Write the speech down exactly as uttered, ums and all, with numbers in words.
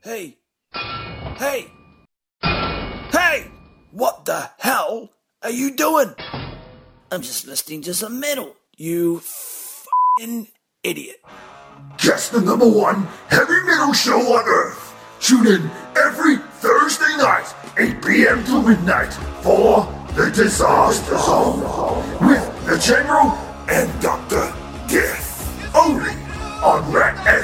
Hey! Hey! Hey! What the hell are you doing? I'm just listening to some metal, you f***ing idiot. Just the number one heavy metal show on Earth. Tune in every Thursday night, eight p.m. to midnight, for The Disaster Zone with the General and Doctor Death. Only on Rat